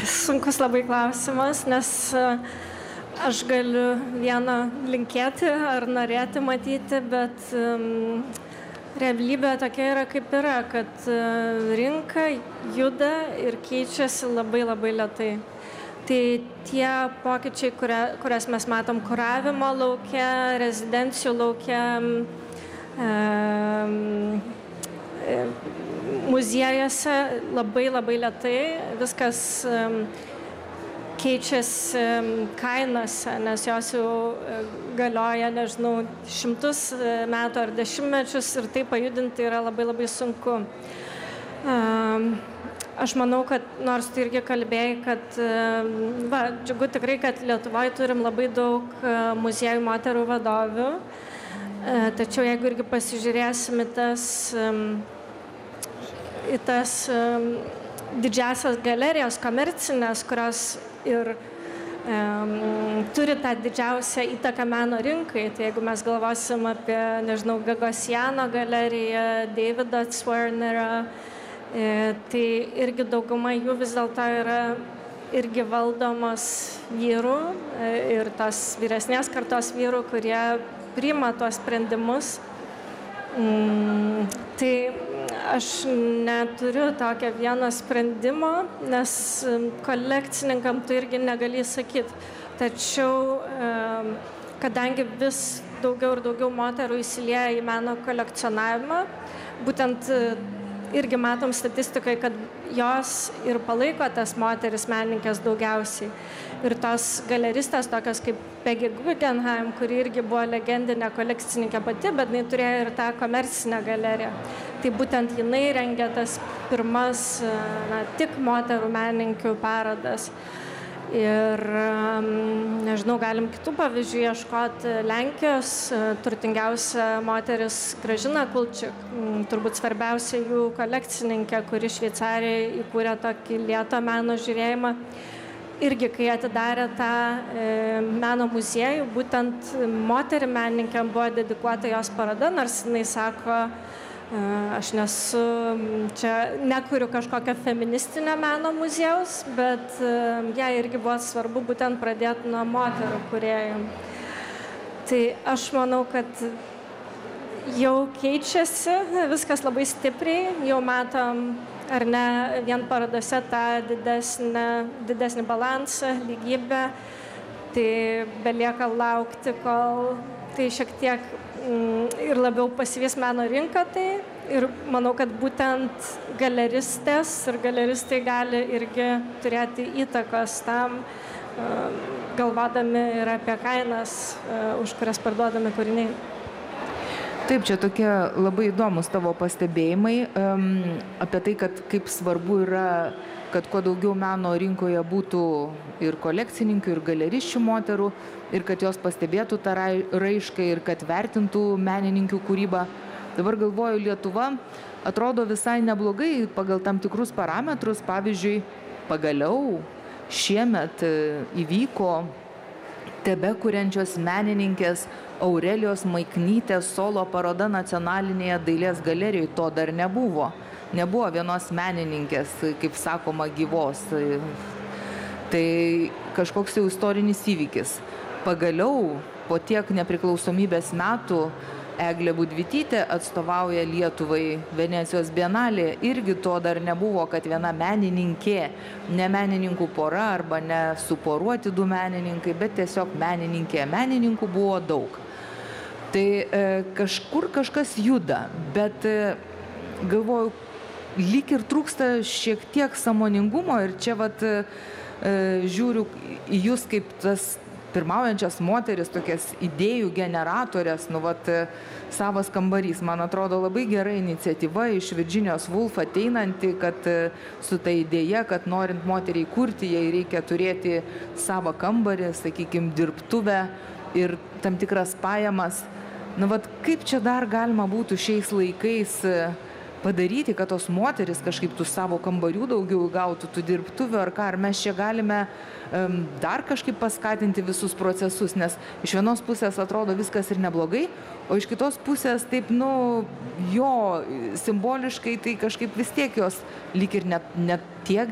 Sunkus labai klausimas, nes aš galiu vieną linkėti ar norėti matyti, bet realybė tokia yra, kaip yra, kad rinka juda ir keičiasi labai labai lėtai. Tai tie pokyčiai, kurias mes matom kuravimo lauke, rezidencijų lauke, muziejuose labai labai lėtai viskas keičiasi kainose, nes jos jau galioja, nežinau, šimtus metų ar dešimtmečius ir tai pajudinti yra labai labai sunku. Aš manau, kad nors tu irgi kalbėjai, kad džiugu tikrai, kad Lietuvoje turim labai daug muziejų moterų vadovių, tačiau jeigu irgi pasižiūrėsim į tas didžiasias galerijas komercinės, kurios ir turi tą didžiausią įtaką meno rinkai. Tai jeigu mes galvosim apie, nežinau, Gagosiano galeriją, Davido Zwernerio, tai irgi dauguma jų vis dėlto yra irgi valdomos vyrų ir tos vyresnės kartos vyrų, kurie priima tuos sprendimus. Tai aš neturiu tokio vieno sprendimo, nes kolekcininkam tu irgi negali sakyti. Tačiau, kadangi vis daugiau ir daugiau moterų įsilieja į meno kolekcionavimą, būtent irgi matom statistikai, kad jos ir palaiko tas moteris menininkės daugiausiai. Ir tos galeristės, tokios kaip Peggy Guggenheim, kuri irgi buvo legendinė kolekcininkė pati, bet jinai turėjo ir tą komercinę galeriją. Tai būtent jinai rengė tas pirmas tik moterų menininkių parodas. Ir, nežinau, galim kitų pavyzdžių ieškoti. Lenkijos turtingiausia moteris Gražina Kulčik, turbūt svarbiausia jų kolekcininkė, kuri Šveicarijoje įkūrė tokį lėto meno žiūrėjimą. Irgi, kai atidarė tą meno muziejų, būtent moterį menininkėm buvo dedikuota jos paroda, nors jinai sako, aš nesu, čia nekuriu kažkokio feministinio meno muziejaus, bet jai irgi buvo svarbu būtent pradėti nuo moterų kūrėjų. Tai aš manau, kad jau keičiasi viskas labai stipriai, jau matom, ar ne, vien parodose tą didesnį balansą, lygybę, tai belieka laukti, kol tai šiek tiek ir labiau pasivys meno rinka, tai ir manau, kad būtent galeristės ir galeristai gali irgi turėti įtakos tam, galvodami ir apie kainas, už kurias parduodami kūriniai. Taip, čia tokie labai įdomus tavo pastebėjimai apie tai, kad kaip svarbu yra, kad kuo daugiau meno rinkoje būtų ir kolekcininkų, ir galerisčių moterų, ir kad jos pastebėtų tą raišką ir kad vertintų menininkių kūrybą. Dabar galvoju, Lietuva atrodo visai neblogai pagal tam tikrus parametrus. Pavyzdžiui, pagaliau šiemet įvyko tebekuriančios menininkės Aurelijos Maiknytės solo paroda Nacionalinėje dailės galerijoje. To dar nebuvo. Nebuvo vienos menininkės, kaip sakoma, gyvos. Tai kažkoks jau istorinis įvykis. Pagaliau, po tiek nepriklausomybės metų, Eglė Budvytytė atstovauja Lietuvai Venecijos bienalėje. Irgi to dar nebuvo, kad viena menininkė, ne menininkų pora arba ne suporuoti du menininkai, bet tiesiog menininkė. Menininkų buvo daug. Tai kažkur kažkas juda, bet galvoju, lyg ir trūksta šiek tiek sąmoningumo ir čia žiūriu į jūs kaip tas pirmaujančias moteris, tokias idėjų generatorės, savas kambarys. Man atrodo labai gera iniciatyva iš Virginijos Woolf ateinanti, kad su ta idėja, kad norint moteriai kurti, jai reikia turėti savo kambarį, sakykime, dirbtuvę ir tam tikras pajamas. Kaip čia dar galima būtų šiais laikais padaryti, kad tos moteris kažkaip tų savo kambarių daugiau gautų, tų dirbtuvių ar ką, ar mes čia galime dar kažkaip paskatinti visus procesus, nes iš vienos pusės atrodo viskas ir neblogai, o iš kitos pusės taip, simboliškai tai kažkaip vis tiek jos lyg ir net tiek